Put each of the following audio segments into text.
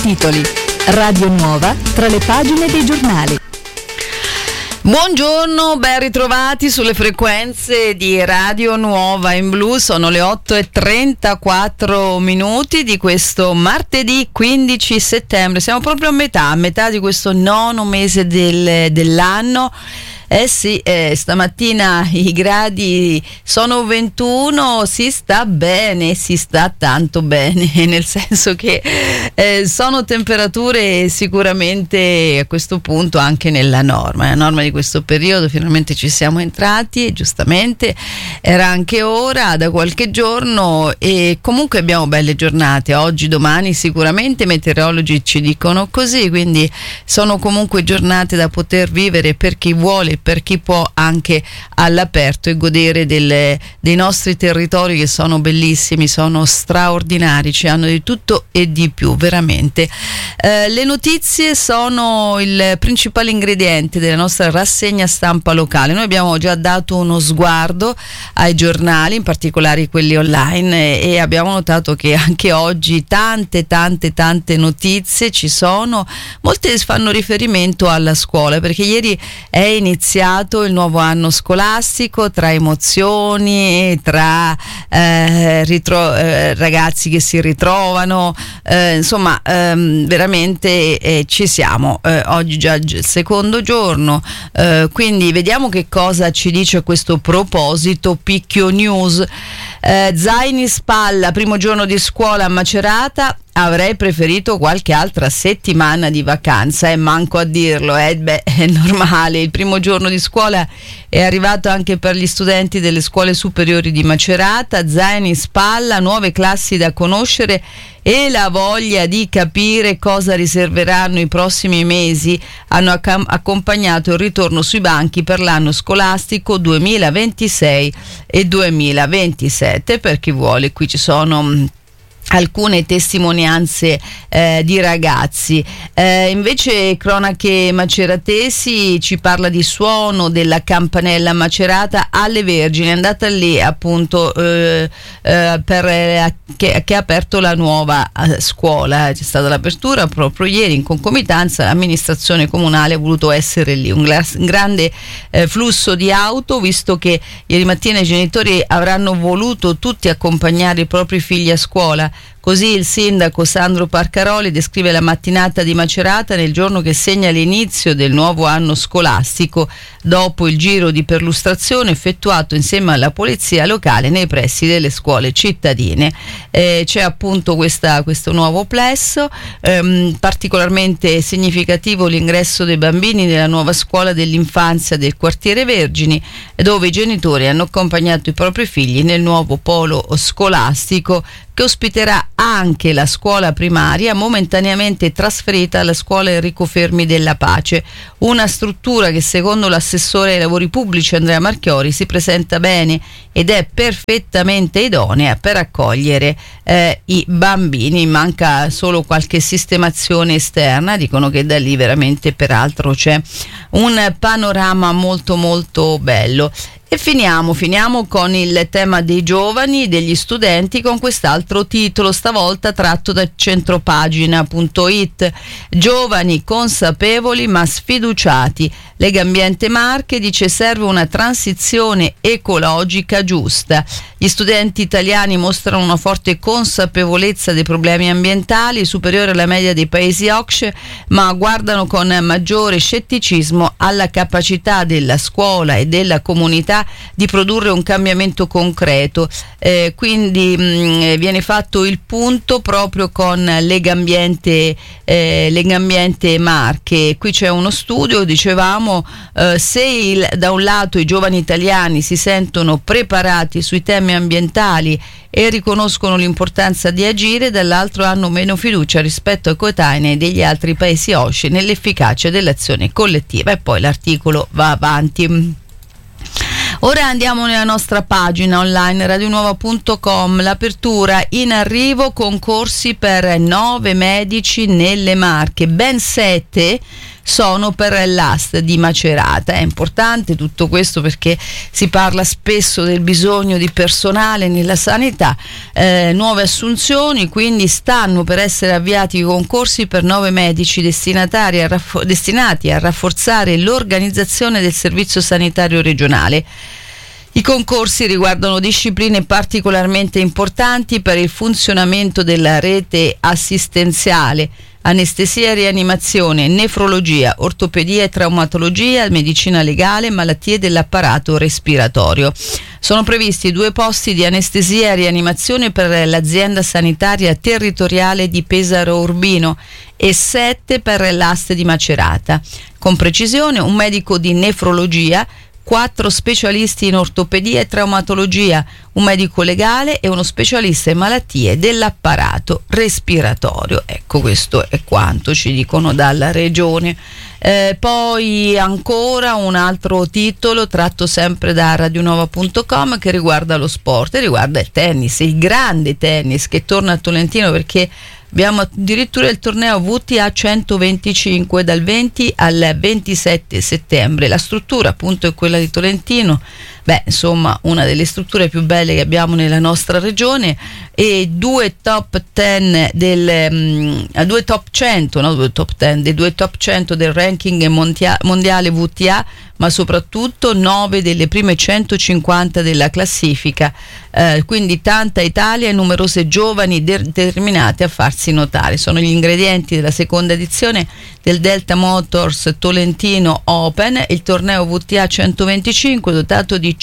titoli. Radio Nuova tra le pagine dei giornali. Buongiorno, ben ritrovati sulle frequenze di Radio Nuova in Blu. Sono le 8:34 di questo martedì 15 settembre. Siamo proprio a metà di questo nono mese dell'anno. Sì, stamattina i gradi sono 21, si sta bene, si sta tanto bene, nel senso che sono temperature sicuramente a questo punto anche nella norma di questo periodo. Finalmente ci siamo entrati e giustamente era anche ora da qualche giorno, e comunque abbiamo belle giornate oggi, domani sicuramente. I meteorologi ci dicono così, quindi sono comunque giornate da poter vivere per chi vuole, per chi può, anche all'aperto, e godere dei nostri territori, che sono bellissimi, sono straordinari, ci hanno di tutto e di più, veramente. Le notizie sono il principale ingrediente della nostra rassegna stampa locale. Noi abbiamo già dato uno sguardo ai giornali, in particolare quelli online, e abbiamo notato che anche oggi tante notizie ci sono. Molte fanno riferimento alla scuola, perché ieri è iniziato il nuovo anno scolastico, tra emozioni, tra ragazzi che si ritrovano, insomma, veramente ci siamo. Oggi già il secondo giorno, quindi vediamo che cosa ci dice a questo proposito Picchio News. Zaini in spalla, primo giorno di scuola a Macerata. Avrei preferito qualche altra settimana di vacanza, manco a dirlo, è normale. Il primo giorno di scuola è arrivato anche per gli studenti delle scuole superiori di Macerata. Zaini in spalla, nuove classi da conoscere e la voglia di capire cosa riserveranno i prossimi mesi hanno accompagnato il ritorno sui banchi per l'anno scolastico 2026 e 2027. Per chi vuole, qui ci sono alcune testimonianze di ragazzi. Invece cronache maceratesi ci parla di suono della campanella Macerata alle Vergini. È andata lì appunto che ha aperto la nuova scuola. C'è stata l'apertura proprio ieri, in concomitanza l'amministrazione comunale ha voluto essere lì. Un grande flusso di auto, visto che ieri mattina i genitori avranno voluto tutti accompagnare i propri figli a scuola. Così il sindaco Sandro Parcaroli descrive la mattinata di Macerata nel giorno che segna l'inizio del nuovo anno scolastico, dopo il giro di perlustrazione effettuato insieme alla polizia locale nei pressi delle scuole cittadine. C'è appunto questo nuovo plesso, particolarmente significativo l'ingresso dei bambini nella nuova scuola dell'infanzia del quartiere Vergini, dove i genitori hanno accompagnato i propri figli nel nuovo polo scolastico, che ospiterà anche la scuola primaria, momentaneamente trasferita alla scuola Enrico Fermi della Pace, una struttura che secondo l'assessore ai lavori pubblici Andrea Marchiori si presenta bene ed è perfettamente idonea per accogliere i bambini. Manca solo qualche sistemazione esterna, dicono che da lì veramente peraltro c'è un panorama molto molto bello. E finiamo con il tema dei giovani, degli studenti, con quest'altro titolo, stavolta tratto da centropagina.it. Giovani consapevoli ma sfiduciati. Legambiente Marche dice serve una transizione ecologica giusta. Gli studenti italiani mostrano una forte consapevolezza dei problemi ambientali, superiore alla media dei paesi OCSE, ma guardano con maggiore scetticismo alla capacità della scuola e della comunità di produrre un cambiamento concreto. Quindi viene fatto il punto proprio con Legambiente Marche. Qui c'è uno studio, dicevamo, se da un lato i giovani italiani si sentono preparati sui temi ambientali e riconoscono l'importanza di agire, dall'altro hanno meno fiducia rispetto ai coetanei degli altri paesi OSCE nell'efficacia dell'azione collettiva. E poi l'articolo va avanti. Ora andiamo nella nostra pagina online radionuova.com. L'apertura in arrivo, concorsi per 9 medici nelle Marche, ben 7 sono per l'AST di Macerata. È importante tutto questo perché si parla spesso del bisogno di personale nella sanità, nuove assunzioni, quindi stanno per essere avviati i concorsi per 9 medici destinati a rafforzare l'organizzazione del servizio sanitario regionale. I concorsi riguardano discipline particolarmente importanti per il funzionamento della rete assistenziale: anestesia e rianimazione, nefrologia, ortopedia e traumatologia, medicina legale, malattie dell'apparato respiratorio. Sono previsti 2 posti di anestesia e rianimazione per l'azienda sanitaria territoriale di Pesaro Urbino e 7 per l'AST di Macerata. Con precisione, un medico di nefrologia, 4 specialisti in ortopedia e traumatologia, un medico legale e uno specialista in malattie dell'apparato respiratorio. Ecco, questo è quanto ci dicono dalla regione. Poi ancora un altro titolo tratto sempre da radionova.com che riguarda lo sport e riguarda il tennis, il grande tennis che torna a Tolentino, perché abbiamo addirittura il torneo WTA 125 dal 20 al 27 settembre. La struttura appunto è quella di Tolentino, insomma una delle strutture più belle che abbiamo nella nostra regione, e 2 top 10 dei 2 top 100 del ranking mondiale WTA, ma soprattutto 9 delle prime 150 della classifica, quindi tanta Italia e numerose giovani determinate a farsi notare. Sono gli ingredienti della seconda edizione del Delta Motors Tolentino Open, il torneo WTA 125 dotato di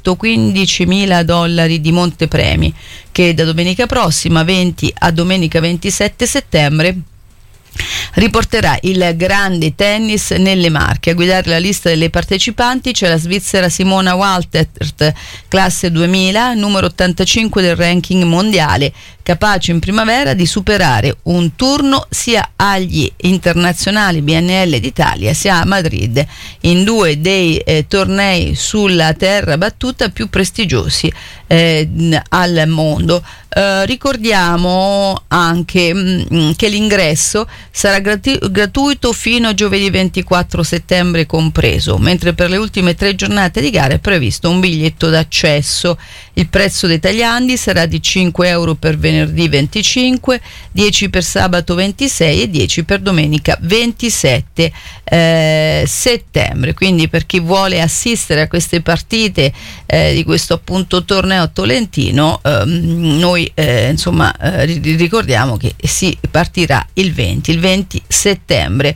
$115.000 di montepremi, che da domenica prossima 20 a domenica 27 settembre riporterà il grande tennis nelle Marche. A guidare la lista delle partecipanti c'è la svizzera Simona Waltert, classe 2000, numero 85 del ranking mondiale, capace in primavera di superare un turno sia agli internazionali BNL d'Italia sia a Madrid, in 2 dei tornei sulla terra battuta più prestigiosi al mondo. Ricordiamo anche che l'ingresso sarà gratuito fino a giovedì 24 settembre compreso, mentre per le ultime 3 giornate di gara è previsto un biglietto d'accesso. Il prezzo dei tagliandi sarà di €5 per venerdì 25, 10 per sabato 26 e 10 per domenica 27 settembre. Quindi per chi vuole assistere a queste partite di questo appunto torneo tolentino, noi ricordiamo che si partirà il 20 settembre.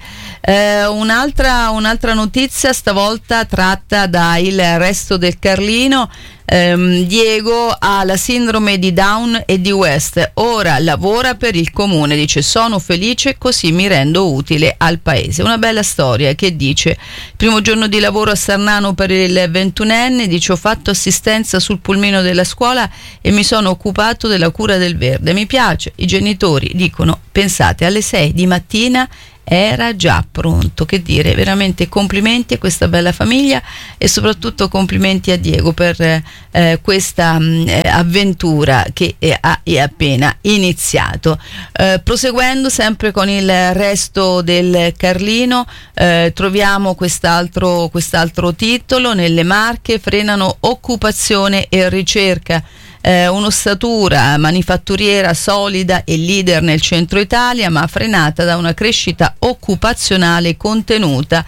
Un'altra notizia stavolta tratta da Il Resto del Carlino. Diego ha la sindrome di Down e di West, ora lavora per il comune, dice: sono felice così mi rendo utile al paese. Una bella storia che dice: primo giorno di lavoro a Sarnano per il 21enne, dice: ho fatto assistenza sul pulmino della scuola e mi sono occupato della cura del verde, mi piace. I genitori dicono: pensate, alle 6 di mattina era già pronto. Che dire, veramente complimenti a questa bella famiglia e soprattutto complimenti a Diego per questa avventura che è appena iniziato. Proseguendo sempre con Il Resto del Carlino, troviamo quest'altro titolo: nelle Marche frenano occupazione e ricerca. Un'ossatura manifatturiera solida e leader nel centro Italia, ma frenata da una crescita occupazionale contenuta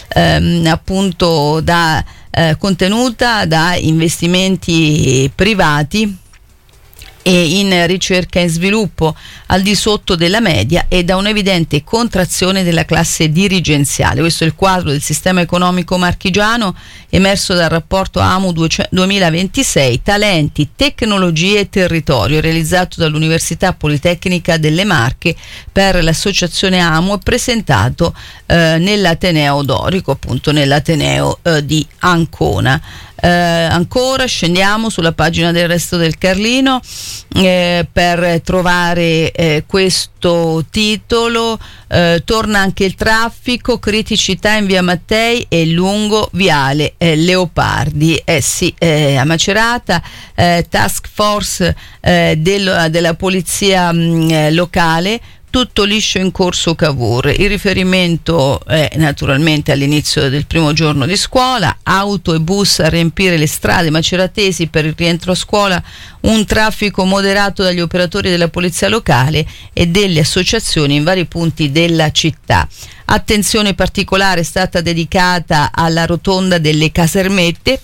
da investimenti privati e in ricerca e sviluppo al di sotto della media e da un'evidente contrazione della classe dirigenziale. Questo è il quadro del sistema economico marchigiano emerso dal rapporto AMU 2026 Talenti, Tecnologie e Territorio, realizzato dall'Università Politecnica delle Marche per l'associazione AMU e presentato nell'Ateneo Dorico, appunto nell'Ateneo di Ancona. Ancora scendiamo sulla pagina del Resto del Carlino per trovare questo titolo: torna anche il traffico, criticità in via Mattei e lungo viale Leopardi. A Macerata task force della polizia locale tutto liscio in corso Cavour. Il riferimento è naturalmente all'inizio del primo giorno di scuola, auto e bus a riempire le strade maceratesi per il rientro a scuola, un traffico moderato dagli operatori della polizia locale e delle associazioni in vari punti della città. Attenzione particolare è stata dedicata alla rotonda delle Casermette,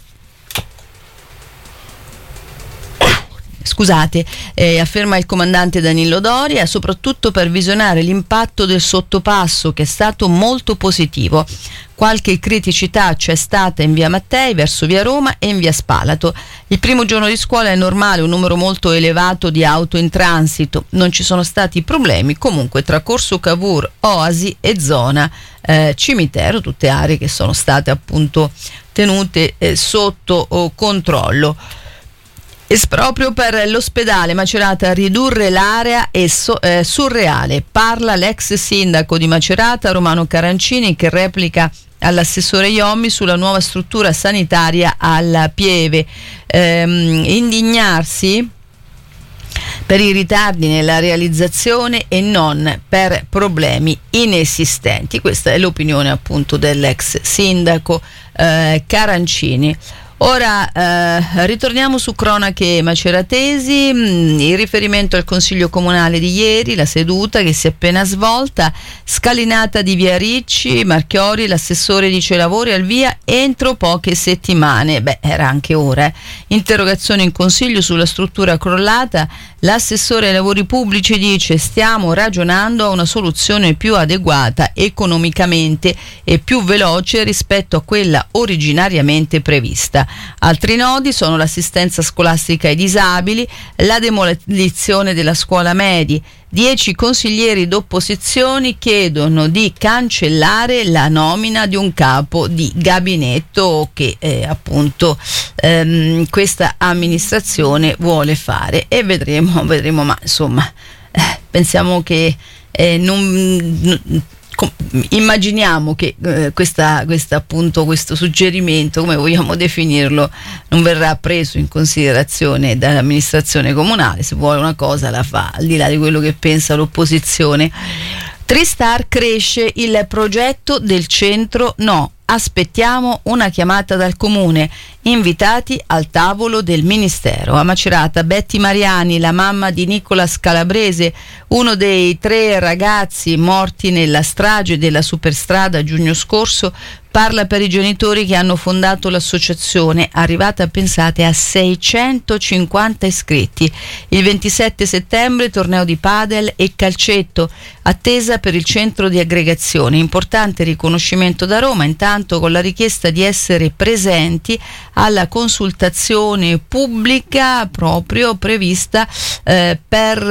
afferma il comandante Danilo Doria, soprattutto per visionare l'impatto del sottopasso, che è stato molto positivo. Qualche criticità c'è stata in via Mattei verso via Roma e in via Spalato. Il primo giorno di scuola è normale, un numero molto elevato di auto in transito, non ci sono stati problemi comunque tra Corso Cavour, Oasi e zona cimitero, tutte aree che sono state appunto tenute sotto controllo. Esproprio per l'ospedale, Macerata, ridurre l'area è surreale. Parla l'ex sindaco di Macerata, Romano Carancini, che replica all'assessore Iommi sulla nuova struttura sanitaria alla Pieve. Indignarsi per i ritardi nella realizzazione e non per problemi inesistenti. Questa è l'opinione appunto dell'ex sindaco Carancini. Ora ritorniamo su cronache maceratesi, il riferimento al Consiglio Comunale di ieri, la seduta che si è appena svolta, scalinata di via Ricci, Marchiori, l'assessore dice lavori al via entro poche settimane, era anche ora. Interrogazione in Consiglio sulla struttura crollata, l'assessore ai lavori pubblici dice stiamo ragionando a una soluzione più adeguata economicamente e più veloce rispetto a quella originariamente prevista. Altri nodi sono l'assistenza scolastica ai disabili, la demolizione della scuola medi. 10 consiglieri d'opposizione chiedono di cancellare la nomina di un capo di gabinetto che appunto questa amministrazione vuole fare, e vedremo, ma insomma pensiamo che immaginiamo che questo suggerimento, come vogliamo definirlo, non verrà preso in considerazione dall'amministrazione comunale. Se vuole una cosa la fa, al di là di quello che pensa l'opposizione. Tristar, cresce il progetto del centro no. Aspettiamo una chiamata dal comune, invitati al tavolo del ministero. A Macerata, Betty Mariani, la mamma di Nicolas Calabrese, uno dei 3 ragazzi morti nella strage della Superstrada giugno scorso, parla per i genitori che hanno fondato l'associazione, arrivata, pensate, a 650 iscritti. Il 27 settembre torneo di padel e calcetto, attesa per il centro di aggregazione. Importante riconoscimento da Roma, intanto, con la richiesta di essere presenti alla consultazione pubblica proprio prevista per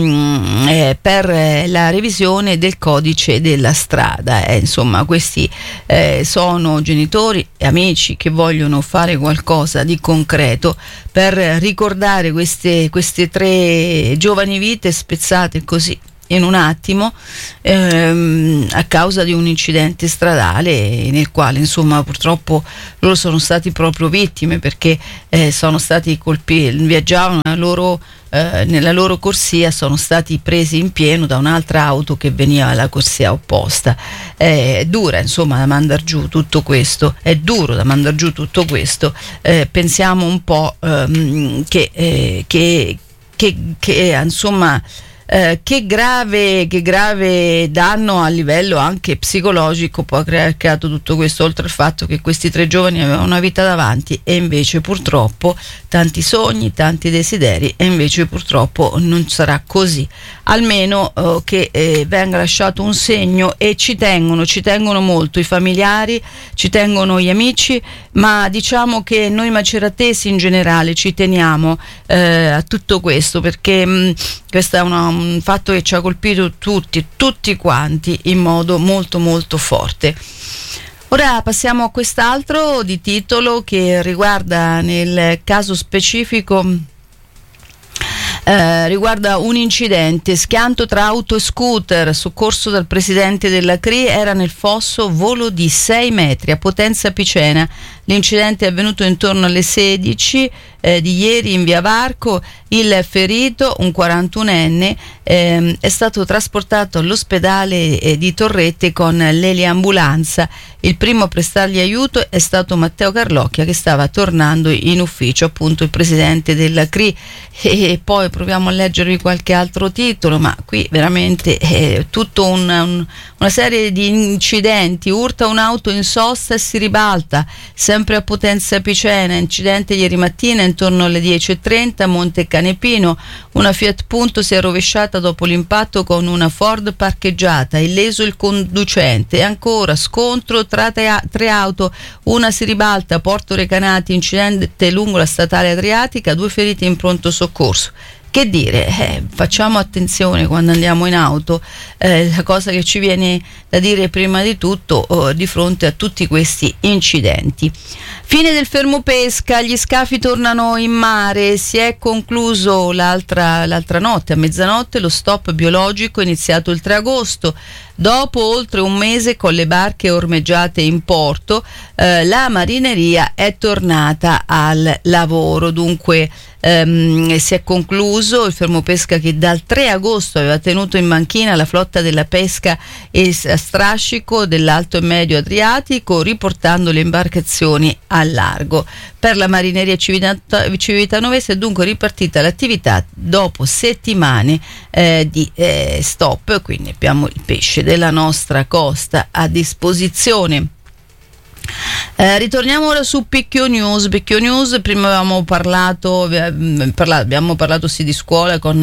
la revisione del codice della strada. Insomma, questi sono genitori e amici che vogliono fare qualcosa di concreto per ricordare queste 3 giovani vite spezzate così in un attimo a causa di un incidente stradale nel quale insomma purtroppo loro sono stati proprio vittime, perché sono stati colpiti, viaggiavano nella loro corsia, sono stati presi in pieno da un'altra auto che veniva dalla corsia opposta. È dura insomma da mandar giù tutto questo, è duro da mandar giù tutto questo. Pensiamo un po' che insomma che grave danno a livello anche psicologico può aver creato tutto questo, oltre al fatto che questi 3 giovani avevano una vita davanti e invece purtroppo tanti sogni, tanti desideri, e invece purtroppo non sarà così. Almeno che venga lasciato un segno, e ci tengono molto i familiari, ci tengono gli amici, ma diciamo che noi maceratesi in generale ci teniamo a tutto questo, perché questo è un fatto che ci ha colpito tutti quanti in modo molto molto forte. Ora passiamo a quest'altro di titolo che riguarda, nel caso specifico, riguarda un incidente, schianto tra auto e scooter, soccorso dal presidente della CRI, era nel fosso, volo di 6 metri a Potenza Picena. L'incidente è avvenuto intorno alle 16 di ieri in via Varco. Il ferito, un 41enne, è stato trasportato all'ospedale di Torrette con l'eliambulanza. Il primo a prestargli aiuto è stato Matteo Carlocchia, che stava tornando in ufficio, appunto il presidente della CRI. E poi proviamo a leggervi qualche altro titolo, ma qui veramente è tutto una serie di incidenti. Urta un'auto in sosta e si ribalta, sempre a Potenza Picena. Incidente ieri mattina intorno alle 10:30 a Monte Canepino. Una Fiat Punto si è rovesciata dopo l'impatto con una Ford parcheggiata, illeso il conducente. E ancora scontro tra tre auto, una si ribalta a Porto Recanati, incidente lungo la statale Adriatica, 2 feriti in pronto soccorso. Che dire, facciamo attenzione quando andiamo in auto, la cosa che ci viene da dire prima di tutto di fronte a tutti questi incidenti. Fine del fermo pesca, gli scafi tornano in mare, si è concluso l'altra notte, a mezzanotte, lo stop biologico iniziato il 3 agosto. Dopo oltre un mese con le barche ormeggiate in porto, la marineria è tornata al lavoro. Dunque si è concluso il fermo pesca che dal 3 agosto aveva tenuto in banchina la flotta della pesca e strascico dell'Alto e Medio Adriatico, riportando le imbarcazioni al largo. Per la marineria civitanovese è dunque ripartita l'attività dopo settimane di stop, quindi abbiamo il pesce della nostra costa a disposizione. Ritorniamo ora su Picchio News. Picchio News, prima abbiamo parlato sì di scuola con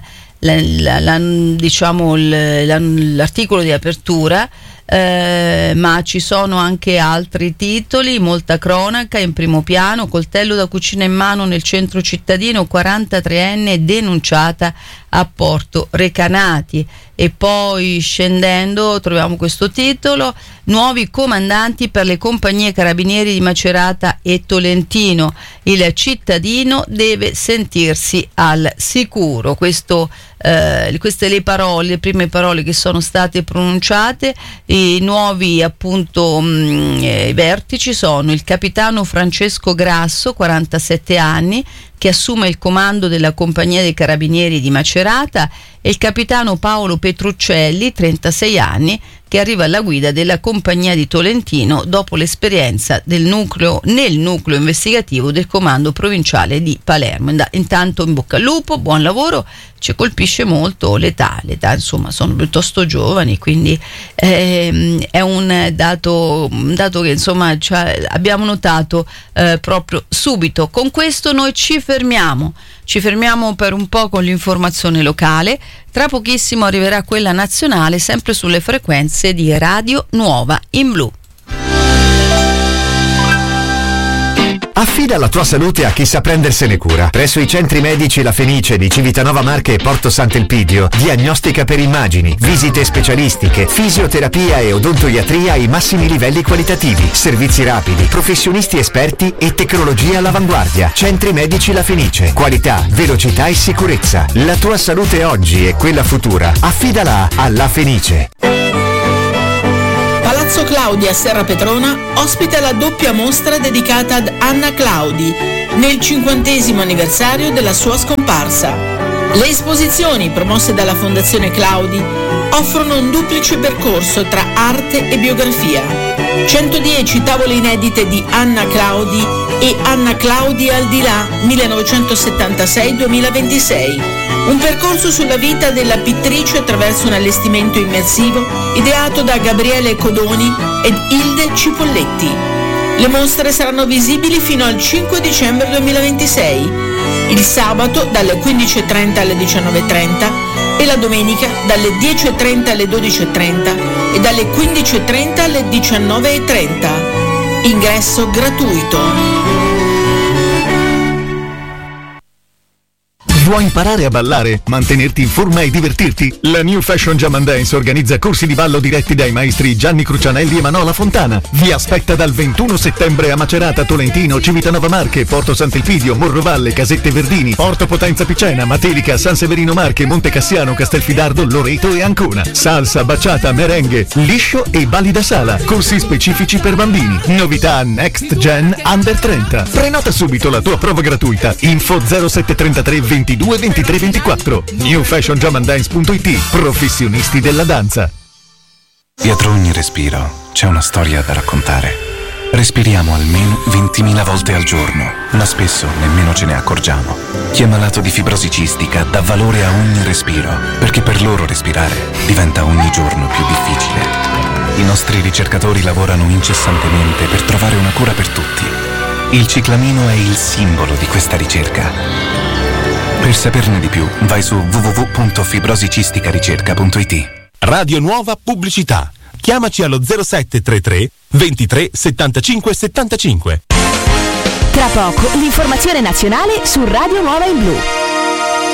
l'articolo di apertura, ma ci sono anche altri titoli, molta cronaca in primo piano. Coltello da cucina in mano nel centro cittadino, 43enne denunciata a Porto Recanati. E poi scendendo troviamo questo titolo: nuovi comandanti per le compagnie carabinieri di Macerata e Tolentino, il cittadino deve sentirsi al sicuro. Queste le prime parole che sono state pronunciate. I nuovi appunto vertici sono il capitano Francesco Grasso, 47 anni, che assume il comando della compagnia dei carabinieri di Macerata, e il capitano Paolo Petruccelli, 36 anni, che arriva alla guida della compagnia di Tolentino dopo l'esperienza nel nucleo investigativo del comando provinciale di Palermo. Intanto in bocca al lupo, buon lavoro. Ci colpisce molto l'età, insomma sono piuttosto giovani, quindi è un dato che insomma abbiamo notato proprio subito. Con questo noi ci fermiamo per un po' con l'informazione locale. Tra pochissimo arriverà quella nazionale, sempre sulle frequenze di Radio Nuova in Blu. Affida la tua salute a chi sa prendersene cura. Presso i centri medici La Fenice di Civitanova Marche e Porto Sant'Elpidio, diagnostica per immagini, visite specialistiche, fisioterapia e odontoiatria ai massimi livelli qualitativi, servizi rapidi, professionisti esperti e tecnologia all'avanguardia. Centri medici La Fenice, qualità, velocità e sicurezza. La tua salute oggi e quella futura, affidala a La Fenice. Palazzo Claudi a Serra Petrona ospita la doppia mostra dedicata ad Anna Claudi nel 50° anniversario della sua scomparsa. Le esposizioni promosse dalla Fondazione Claudi offrono un duplice percorso tra arte e biografia. 110 tavole inedite di Anna Claudi e Anna Claudi al di là 1976-2026. Un percorso sulla vita della pittrice attraverso un allestimento immersivo ideato da Gabriele Codoni ed Ilde Cipolletti. Le mostre saranno visibili fino al 5 dicembre 2026, il sabato dalle 15:30 alle 19:30 e la domenica dalle 10:30 alle 12:30 e dalle 15:30 alle 19:30. Ingresso gratuito. Vuoi imparare a ballare, mantenerti in forma e divertirti? La New Fashion Jam and Dance organizza corsi di ballo diretti dai maestri Gianni Crucianelli e Manola Fontana. Vi aspetta dal 21 settembre a Macerata, Tolentino, Civitanova Marche, Porto Sant'Elpidio, Morrovalle, Casette Verdini, Porto Potenza Picena, Matelica, San Severino Marche, Monte Cassiano, Castelfidardo, Loreto e Ancona. Salsa, baciata, merengue, liscio e balli da sala. Corsi specifici per bambini. Novità Next Gen Under 30. Prenota subito la tua prova gratuita. Info 0733 22 23 24. newfashionjamandance.it. Professionisti della danza. Dietro ogni respiro c'è una storia da raccontare. Respiriamo almeno 20.000 volte al giorno, ma spesso nemmeno ce ne accorgiamo. Chi è malato di fibrosi cistica dà valore a ogni respiro, perché per loro respirare diventa ogni giorno più difficile. I nostri ricercatori lavorano incessantemente per trovare una cura per tutti. Il ciclamino è il simbolo di questa ricerca. Per saperne di più, vai su www.fibrosicisticaricerca.it. Radio Nuova Pubblicità. Chiamaci allo 0733 23 75 75. Tra poco l'informazione nazionale su Radio Nuova in Blu.